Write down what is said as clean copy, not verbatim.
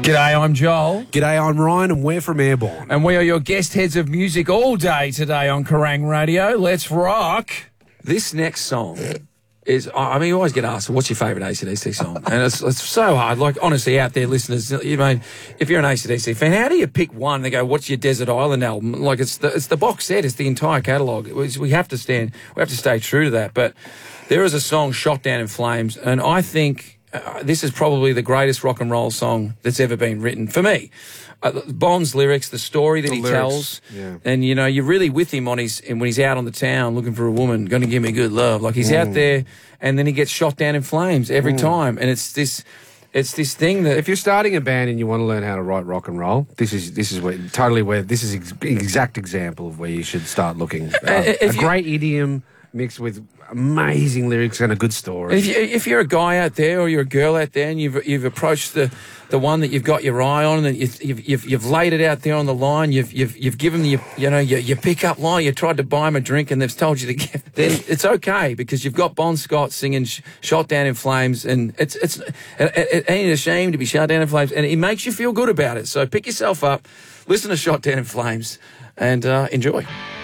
G'day, I'm Joel. G'day, I'm Ryan, and we're from Airborne. And we are your guest heads of music all day today on Kerrang Radio. Let's rock. This next song is, I mean, you always get asked, what's your favourite AC/DC song? And it's so hard. Like, honestly, out there, listeners, you mean, if you're an AC/DC fan, how do you pick one? They go, what's your Desert Island album? Like, it's the box set, it's the entire catalogue. We have to stay true to that. But there is a song, Shot Down in Flames, and I think this is probably the greatest rock and roll song that's ever been written for me. Bond's lyrics, the story that he tells, and you know, you're really with him when he's out on the town looking for a woman, going to give me good love. Like he's out there, and then he gets shot down in flames every time, and it's this thing that if you're starting a band and you want to learn how to write rock and roll, this is exact example of where you should start looking. A great idiom mixed with amazing lyrics and a good story. If you're a guy out there or you're a girl out there and you've approached the one that you've got your eye on and you've laid it out there on the line, you've given them your pickup line, you tried to buy them a drink and they've told you to get, then it's okay because you've got Bon Scott singing "Shot Down in Flames" and it ain't a shame to be shot down in flames and it makes you feel good about it. So pick yourself up, listen to "Shot Down in Flames" and enjoy.